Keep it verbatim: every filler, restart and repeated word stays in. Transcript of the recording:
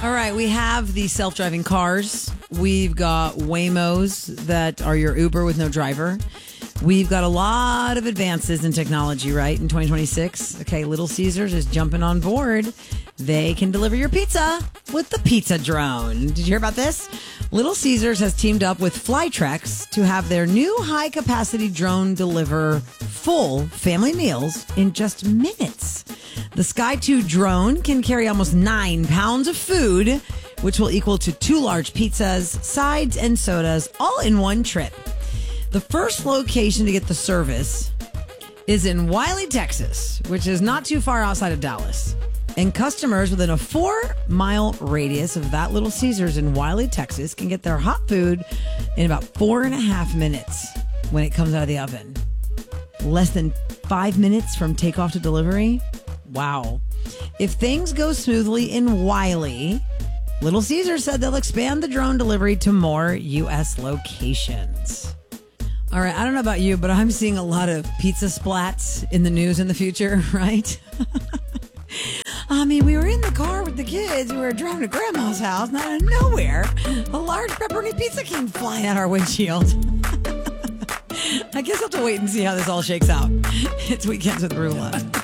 All right, we have the self-driving cars. We've got Waymos that are your Uber with no driver. We've got a lot of advances in technology, right, in twenty twenty-six. Okay, Little Caesars is jumping on board. They can deliver your pizza with the pizza drone. Did you hear about this? Little Caesars has teamed up with Flytrex to have their new high-capacity drone deliver full family meals in just minutes. The Sky two drone can carry almost nine pounds of food, which will equal to two large pizzas, sides, and sodas, all in one trip. The first location to get the service is in Wiley, Texas, which is not too far outside of Dallas. And customers within a four-mile radius of that Little Caesars in Wiley, Texas, can get their hot food in about four and a half minutes when it comes out of the oven. Less than five minutes from takeoff to delivery? Wow. If things go smoothly in Wiley, Little Caesars said they'll expand the drone delivery to more U S locations. All right, I don't know about you, but I'm seeing a lot of pizza splats in the news in the future, right? I mean, we were in the car with the kids. We were driving to Grandma's house, and out of nowhere, a large pepperoni pizza came flying out our windshield. I guess I'll have to wait and see how this all shakes out. It's Weekends with Rula.